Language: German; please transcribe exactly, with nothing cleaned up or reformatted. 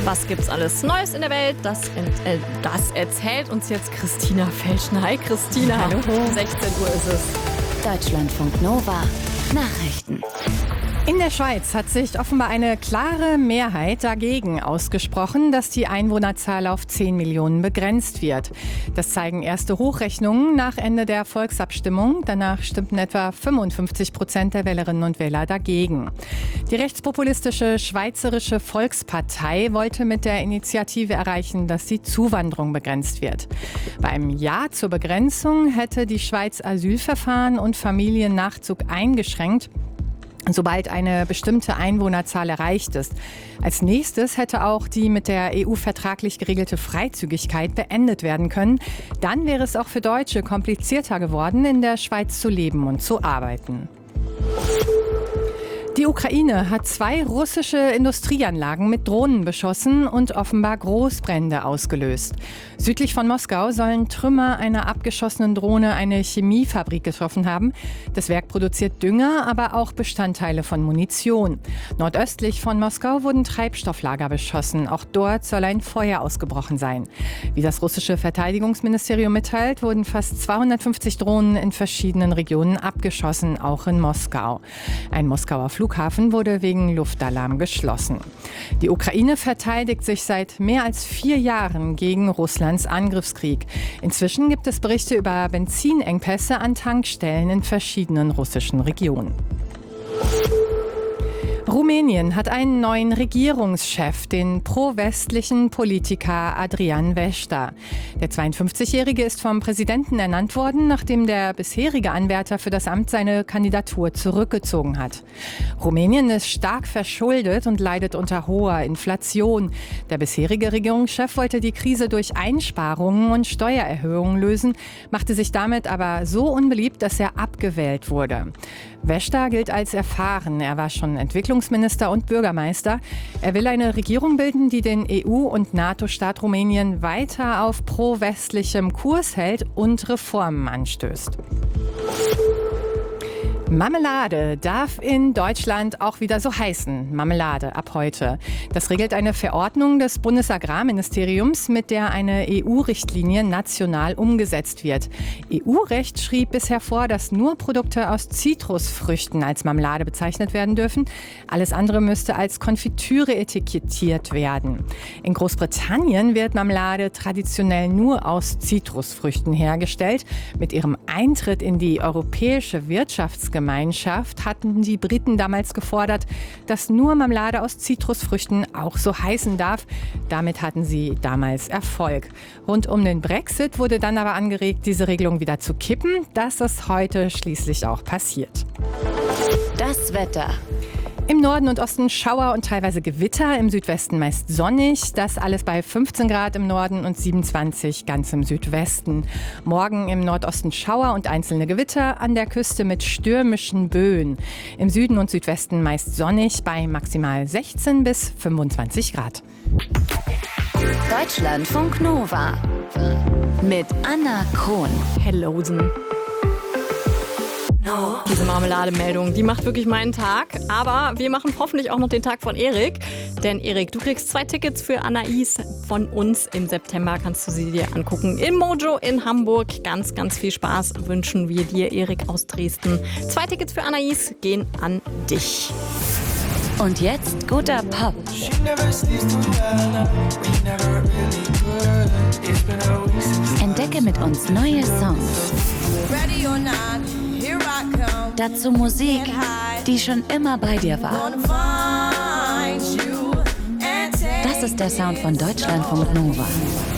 Was gibt's alles Neues in der Welt? Das, äh, das erzählt uns jetzt Christina Felschner. Hi Christina. Hallo. sechzehn Uhr ist es. Deutschlandfunk Nova Nachrichten. In der Schweiz hat sich offenbar eine klare Mehrheit dagegen ausgesprochen, dass die Einwohnerzahl auf zehn Millionen begrenzt wird. Das zeigen erste Hochrechnungen nach Ende der Volksabstimmung. Danach stimmten etwa fünfundfünfzig Prozent der Wählerinnen und Wähler dagegen. Die rechtspopulistische Schweizerische Volkspartei wollte mit der Initiative erreichen, dass die Zuwanderung begrenzt wird. Bei einem Ja zur Begrenzung hätte die Schweiz Asylverfahren und Familiennachzug eingeschränkt, sobald eine bestimmte Einwohnerzahl erreicht ist. Als nächstes hätte auch die mit der E U vertraglich geregelte Freizügigkeit beendet werden können. Dann wäre es auch für Deutsche komplizierter geworden, in der Schweiz zu leben und zu arbeiten. Die Ukraine hat zwei russische Industrieanlagen mit Drohnen beschossen und offenbar Großbrände ausgelöst. Südlich von Moskau sollen Trümmer einer abgeschossenen Drohne eine Chemiefabrik getroffen haben. Das Werk produziert Dünger, aber auch Bestandteile von Munition. Nordöstlich von Moskau wurden Treibstofflager beschossen. Auch dort soll ein Feuer ausgebrochen sein. Wie das russische Verteidigungsministerium mitteilt, wurden fast zweihundertfünfzig Drohnen in verschiedenen Regionen abgeschossen, auch in Moskau. Ein Moskauer Flughafen Flughafen wurde wegen Luftalarm geschlossen. Die Ukraine verteidigt sich seit mehr als vier Jahren gegen Russlands Angriffskrieg. Inzwischen gibt es Berichte über Benzinengpässe an Tankstellen in verschiedenen russischen Regionen. Rumänien hat einen neuen Regierungschef, den pro-westlichen Politiker Adrian Vesta. Der zweiundfünfzigjährige ist vom Präsidenten ernannt worden, nachdem der bisherige Anwärter für das Amt seine Kandidatur zurückgezogen hat. Rumänien ist stark verschuldet und leidet unter hoher Inflation. Der bisherige Regierungschef wollte die Krise durch Einsparungen und Steuererhöhungen lösen, machte sich damit aber so unbeliebt, dass er abgewählt wurde. Vesta gilt als erfahren. Er war schon Entwicklungsminister und Bürgermeister. Er will eine Regierung bilden, die den E U- und NATO-Staat Rumänien weiter auf pro-westlichem Kurs hält und Reformen anstößt. Marmelade darf in Deutschland auch wieder so heißen. Marmelade ab heute. Das regelt eine Verordnung des Bundesagrarministeriums, mit der eine E U-Richtlinie national umgesetzt wird. E U-Recht schrieb bisher vor, dass nur Produkte aus Zitrusfrüchten als Marmelade bezeichnet werden dürfen. Alles andere müsste als Konfitüre etikettiert werden. In Großbritannien wird Marmelade traditionell nur aus Zitrusfrüchten hergestellt. Mit ihrem Eintritt in die europäische Wirtschaftsgemeinschaft Gemeinschaft hatten die Briten damals gefordert, dass nur Marmelade aus Zitrusfrüchten auch so heißen darf. Damit hatten sie damals Erfolg. Rund um den Brexit wurde dann aber angeregt, diese Regelung wieder zu kippen. Das ist heute schließlich auch passiert. Das Wetter. Im Norden und Osten Schauer und teilweise Gewitter, im Südwesten meist sonnig. Das alles bei fünfzehn Grad im Norden und siebenundzwanzig ganz im Südwesten. Morgen im Nordosten Schauer und einzelne Gewitter, an der Küste mit stürmischen Böen. Im Süden und Südwesten meist sonnig bei maximal sechzehn bis fünfundzwanzig Grad. Deutschlandfunk Nova mit Anna Krohn. Hellosen. No. Diese Marmelademeldung, die macht wirklich meinen Tag. Aber wir machen hoffentlich auch noch den Tag von Erik. Denn Erik, du kriegst zwei Tickets für Anais von uns. Im September kannst du sie dir angucken. Im Mojo in Hamburg. Ganz, ganz viel Spaß wünschen wir dir, Erik aus Dresden. Zwei Tickets für Anais gehen an dich. Und jetzt guter Pop. Entdecke mit uns neue Songs. Dazu Musik, die schon immer bei dir war. Das ist der Sound von Deutschlandfunk Nova.